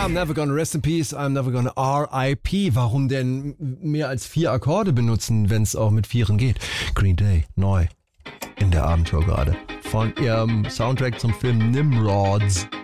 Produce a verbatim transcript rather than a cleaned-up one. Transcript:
I'm never gonna rest in peace, I'm never gonna R I P. Warum denn mehr als vier Akkorde benutzen, wenn es auch mit Vieren geht? Green Day, neu in der Abendshow gerade. Von ihrem Soundtrack zum Film Nimrods.